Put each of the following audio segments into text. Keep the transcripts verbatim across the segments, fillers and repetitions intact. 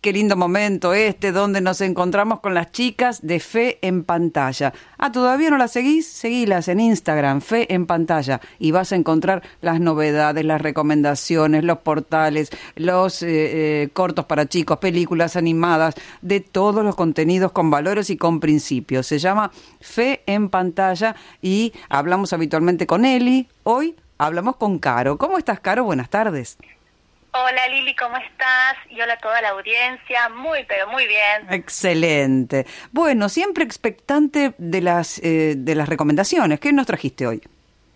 Qué lindo momento este donde nos encontramos con las chicas de Fe en Pantalla. Ah, ¿todavía no las seguís? Seguilas en Instagram, Fe en Pantalla, y vas a encontrar las novedades, las recomendaciones, los portales, los eh, eh, cortos para chicos, películas animadas, de todos los contenidos con valores y con principios. Se llama Fe en Pantalla y hablamos habitualmente con Eli. Hoy hablamos con Caro. ¿Cómo estás, Caro? Buenas tardes. Hola Lili, ¿cómo estás? Y hola a toda la audiencia, muy pero muy bien. Excelente. Bueno, siempre expectante de las eh, de las recomendaciones. ¿Qué nos trajiste hoy?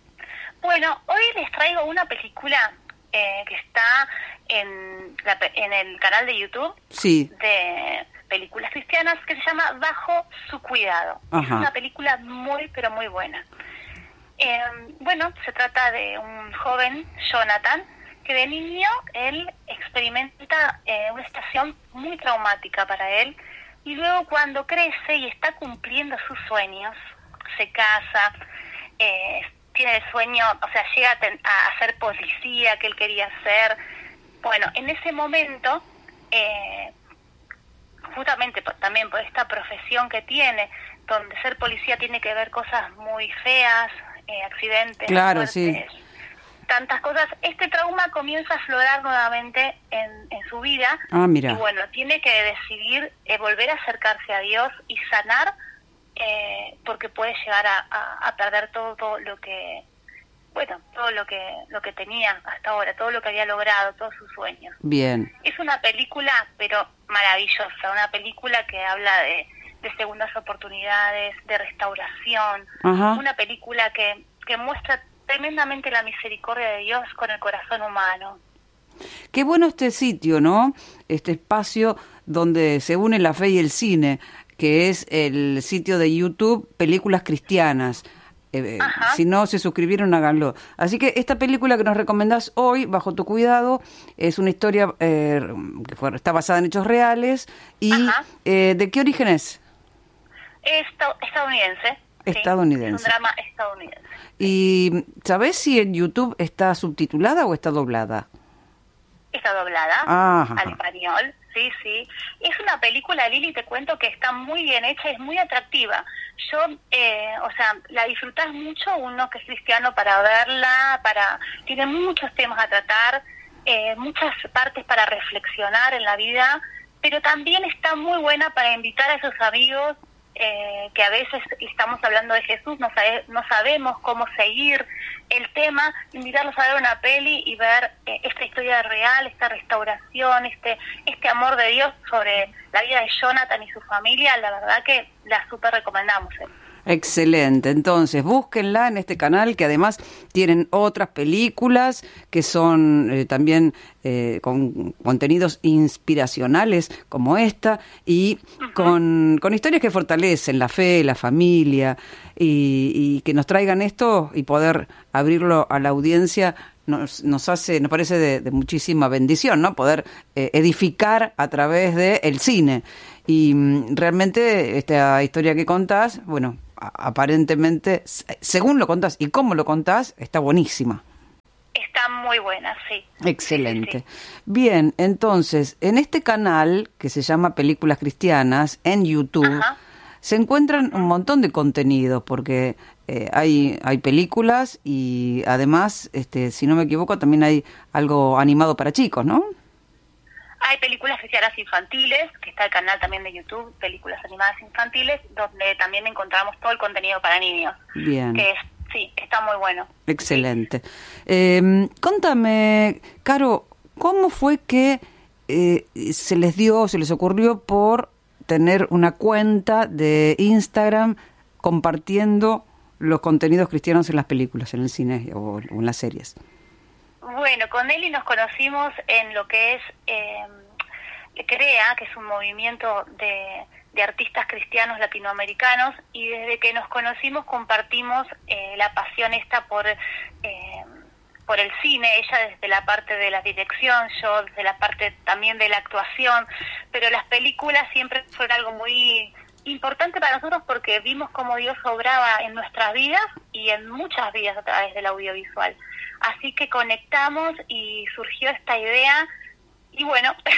Bueno, hoy les traigo una película eh, que está en, la, en el canal de YouTube Sí. de películas cristianas que se llama Bajo su Cuidado. Ajá. Es una película muy pero muy buena. Eh, bueno, se trata de un joven, Jonathan, que de niño él experimenta eh, una situación muy traumática para él, y luego cuando crece y está cumpliendo sus sueños, se casa, eh, tiene el sueño, o sea, llega a, ten, a, a ser policía que él quería ser. Bueno, en ese momento, eh, justamente por, también por esta profesión que tiene, donde ser policía tiene que ver cosas muy feas, eh, accidentes, claro, suertes, sí. tantas cosas, este trauma comienza a aflorar nuevamente en, en su vida. Ah, mira. Y bueno, tiene que decidir eh, volver a acercarse a Dios y sanar, eh, porque puede llegar a, a, a perder todo, todo lo que, bueno, todo lo que lo que tenía hasta ahora, todo lo que había logrado, todos sus sueños. Bien. Es una película, pero maravillosa, una película que habla de, de segundas oportunidades, de restauración, Ajá. una película que, que muestra tremendamente la misericordia de Dios con el corazón humano. Qué bueno este sitio, ¿no? Este espacio donde se une la fe y el cine, que es el sitio de YouTube Películas Cristianas. Eh, si no se suscribieron, háganlo. Así que esta película que nos recomendás hoy, Bajo tu Cuidado, es una historia eh, que fue, está basada en hechos reales. ¿Y eh, de qué origen es? Esto, estadounidense. Estadounidense. Sí, es un drama estadounidense. ¿Y sabés si en YouTube está subtitulada o está doblada? Está doblada Ajá. al español, sí, sí. Es una película, Lili, te cuento que está muy bien hecha, es muy atractiva. Yo, eh, o sea, la disfrutás mucho, uno que es cristiano, para verla, para tiene muchos temas a tratar, eh, muchas partes para reflexionar en la vida, pero también está muy buena para invitar a esos amigos Eh, que a veces estamos hablando de Jesús, no, sabe, no sabemos cómo seguir el tema, invitarlos a ver una peli y ver eh, esta historia real, esta restauración, este este amor de Dios sobre la vida de Jonathan y su familia. La verdad que la súper recomendamos. ¿eh? Excelente, entonces búsquenla en este canal, que además tienen otras películas que son eh, también eh, con contenidos inspiracionales como esta, y uh-huh. con, con historias que fortalecen la fe, la familia, y, y que nos traigan esto y poder abrirlo a la audiencia nos, nos hace, nos parece de, de muchísima bendición, ¿no? Poder eh, edificar a través del cine. Y mm, realmente esta historia que contás, bueno, aparentemente, según lo contás y cómo lo contás, está buenísima. Está muy buena, sí. Excelente. Sí, sí. Bien, entonces, en este canal que se llama Películas Cristianas, en YouTube, Ajá. se encuentran un montón de contenidos, porque eh, hay hay películas y además, este, si no me equivoco, también hay algo animado para chicos, ¿no? Hay películas cristianas infantiles, que está el canal también de YouTube, Películas Animadas Infantiles, donde también encontramos todo el contenido para niños. Bien. Que es, sí, está muy bueno. Excelente. Eh, contame, Caro, ¿cómo fue que eh, se les dio, se les ocurrió por tener una cuenta de Instagram compartiendo los contenidos cristianos en las películas, en el cine o, o en las series? Bueno, con Eli nos conocimos en lo que es eh, CREA, que es un movimiento de, de artistas cristianos latinoamericanos, y desde que nos conocimos compartimos eh, la pasión esta por eh, por el cine, ella desde la parte de la dirección, yo desde la parte también de la actuación, pero las películas siempre fueron algo muy importante para nosotros porque vimos cómo Dios obraba en nuestras vidas y en muchas vidas a través del audiovisual. Así que conectamos y surgió esta idea, y bueno,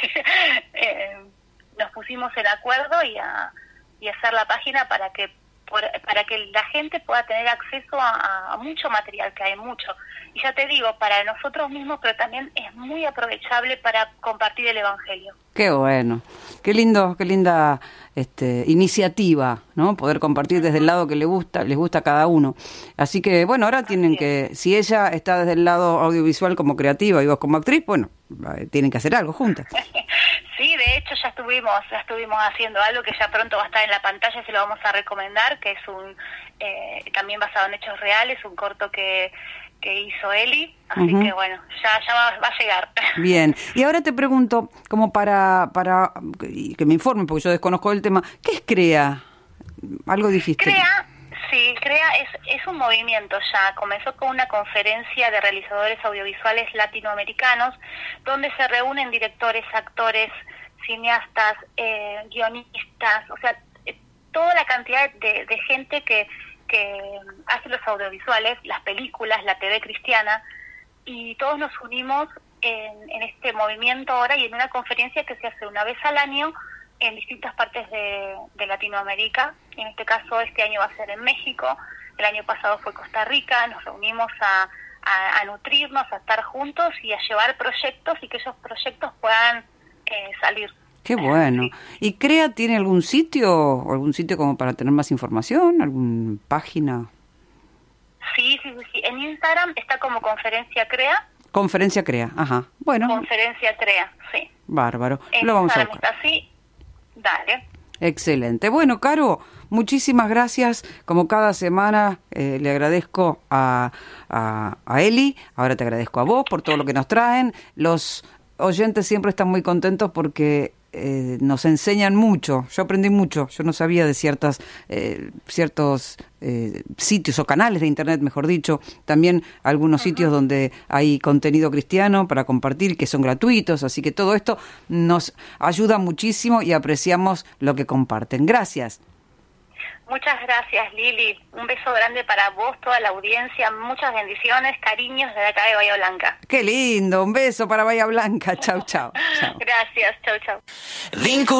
eh, nos pusimos en acuerdo y a, y a hacer la página para que por, para que la gente pueda tener acceso a, a mucho material, que hay mucho. Y ya te digo, para nosotros mismos, pero también es muy aprovechable para compartir el Evangelio. Qué bueno, qué lindo, qué linda este, iniciativa, ¿no? Poder compartir desde el lado que le gusta, les gusta a cada uno. Así que, bueno, ahora tienen que, si ella está desde el lado audiovisual como creativa y vos como actriz, bueno, tienen que hacer algo juntas. Sí, de hecho ya estuvimos, ya estuvimos haciendo algo que ya pronto va a estar en la pantalla, se lo vamos a recomendar, que es un eh, también basado en hechos reales, un corto que, que hizo Eli, así uh-huh. que bueno, ya, ya va, va a llegar. Bien, y ahora te pregunto, como para, para que me informen, porque yo desconozco el tema, ¿qué es CREA? Algo dijiste. CREA, sí, CREA es, es un movimiento ya, comenzó con una conferencia de realizadores audiovisuales latinoamericanos, donde se reúnen directores, actores, cineastas, eh, guionistas, o sea, eh, toda la cantidad de, de gente que, que hace los audiovisuales, las películas, la T V cristiana, y todos nos unimos en, en este movimiento ahora y en una conferencia que se hace una vez al año en distintas partes de, de Latinoamérica. En este caso, este año va a ser en México, el año pasado fue Costa Rica. Nos reunimos a, a, a nutrirnos, a estar juntos y a llevar proyectos y que esos proyectos puedan eh, salir. Qué bueno. Sí. ¿Y CREA tiene algún sitio, o algún sitio como para tener más información, alguna página? Sí, sí, sí, sí. En Instagram está como Conferencia CREA. Conferencia CREA, ajá. Bueno. Conferencia CREA, sí. Bárbaro. En Lo vamos Instagram a buscar. está así. Dale. Excelente. Bueno, Caro, muchísimas gracias. Como cada semana eh, le agradezco a, a, a Eli, ahora te agradezco a vos por todo lo que nos traen. Los oyentes siempre están muy contentos porque eh, nos enseñan mucho. Yo aprendí mucho. Yo no sabía de ciertas eh, ciertos eh, sitios o canales de internet, mejor dicho. También algunos uh-huh. sitios donde hay contenido cristiano para compartir que son gratuitos. Así que todo esto nos ayuda muchísimo y apreciamos lo que comparten. Gracias. Muchas gracias, Lili. Un beso grande para vos, toda la audiencia. Muchas bendiciones, cariños desde acá de Bahía Blanca. Qué lindo. Un beso para Bahía Blanca. Chau, chau. chau. Gracias. Chau, chau.